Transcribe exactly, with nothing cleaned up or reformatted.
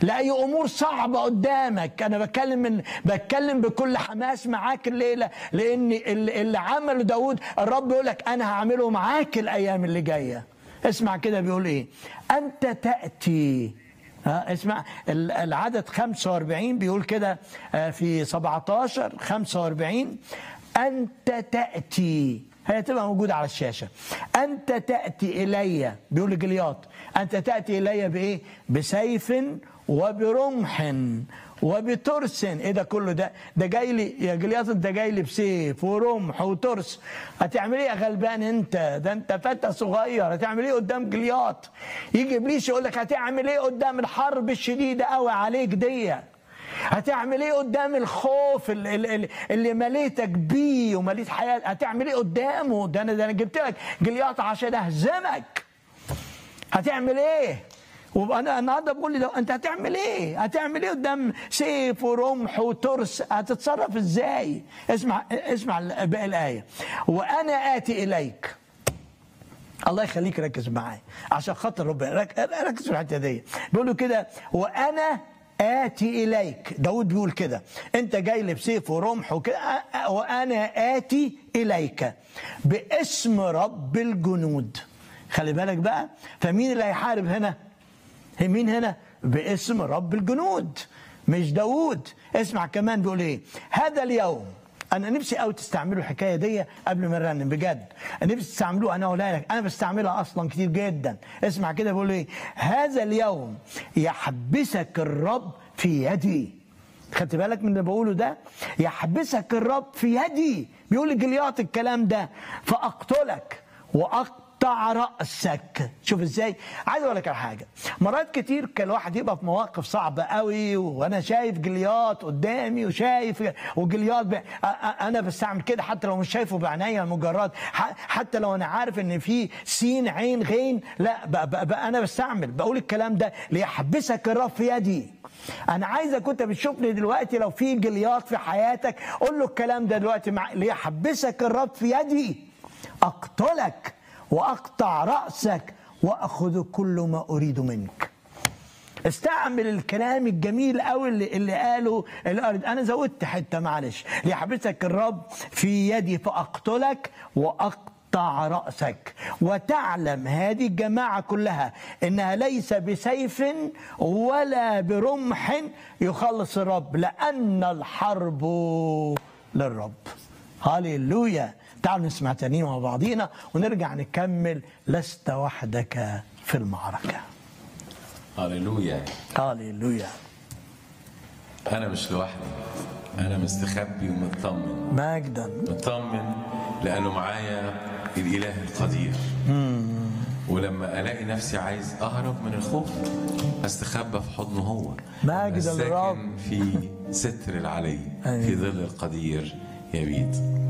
لأي أمور صعبة قدامك. أنا بتكلم من بتكلم بكل حماس معاك الليلة، لأن اللي عمله داود الرب يقول لك أنا هعمله معاك الأيام اللي جاية. اسمع كده بيقول إيه؟ أنت تأتي. ها اسمع العدد خمسة وأربعين بيقول كده في سبعتاشر خمسة وأربعين: أنت تأتي. هي تبقى موجودة على الشاشة. أنت تأتي إلي، بيقول لجلياط أنت تأتي إلي بإيه؟ بسيف وبرمح وبترس. ايه ده كله؟ ده ده جاي لي يا جلياط، انت جاي لي بسيف ورمح وترس. هتعمل ايه يا غلبان انت؟ ده انت فتى صغير، هتعمل ايه قدام جلياط؟ يجي ابليس يقول لك هتعمل ايه قدام الحرب الشديده قوي عليك دي؟ هتعمل ايه قدام الخوف اللي, اللي, اللي مليتك بيه ومليت حياتك؟ هتعمل ايه قدامه؟ ده انا ده انا جبت لك جلياط عشان اهزمك. هتعمل ايه؟ وانا النهارده بقول لي لو انت هتعمل ايه؟ هتعمل ايه قدام سيف ورمح وترس؟ هتتصرف ازاي؟ اسمع اسمع باقي الايه: وانا اتي اليك. الله يخليك ركز معايا عشان خاطر ربنا، ركز في الحته دي. بيقولوا كده وانا آتي إليك. داود بيقول كده، أنت جاي لي بسيف ورمح وكده، وأنا آتي إليك باسم رب الجنود. خلي بالك بقى، فمين اللي هيحارب هنا؟ مين هنا؟ باسم رب الجنود، مش داود. اسمع كمان بيقول ايه: هذا اليوم. انا نفسي قوي تستعملوا الحكايه دي قبل ما نرنم، بجد نفسي تستعملوها. انا اقولها لك، انا بستعملها اصلا كتير جدا. اسمع كده بيقول ايه: هذا اليوم يحبسك الرب في يدي. خدت بالك من اللي بقوله ده؟ يحبسك الرب في يدي. بيقول لجلياط الكلام ده: فاقتلك واقتل قطع رأسك. شوف ازاي. عايز اقول لك على حاجه، مرات كتير كان الواحد يبقى في مواقف صعبه قوي، وانا شايف جلياط قدامي وشايف وجلياط ب... انا بستعمل كده حتى لو مش شايفه بعينيا المجرد، حتى لو انا عارف ان في سين عين غين، لا بقى بقى بقى انا بستعمل بقول الكلام ده: ليحبسك الرب في يدي. انا عايزك كنت بتشوفني دلوقتي، لو في جلياط في حياتك قول له الكلام ده دلوقتي مع... ليحبسك الرب في يدي، اقتلك واقطع رأسك واخذ كل ما اريد منك. استعمل الكلام الجميل قوي اللي, اللي قاله الارض. انا زودت حته معلش: ليحبسك الرب في يدي فاقتلك واقطع رأسك. وتعلم هذه الجماعه كلها انها ليس بسيف ولا برمح يخلص الرب، لان الحرب للرب. هاليلويا. تعالوا نسمع تاني مع بعضينا ونرجع نكمل. لست وحدك في المعركة. هاليلويا هاليلويا. أنا مش لوحدي، أنا مستخبي ومطمن. مجدا. مطمن لأنه معايا الإله القدير. مم. ولما ألاقي نفسي عايز أهرب من الخوف أستخبى في حضنه هو. مجدا للرب. في ستر العلي في ظل القدير يبيت.